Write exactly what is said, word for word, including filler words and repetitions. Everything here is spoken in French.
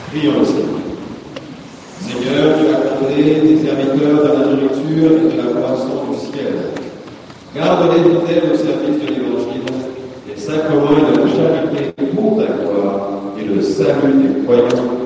Prions le Seigneur. Seigneur, tu as accordé tes serviteurs de la nourriture et de la boisson du ciel. Garde-les fidèles au service de l'Évangile, des sacrements et de la charité pour ta gloire et le salut des croyants.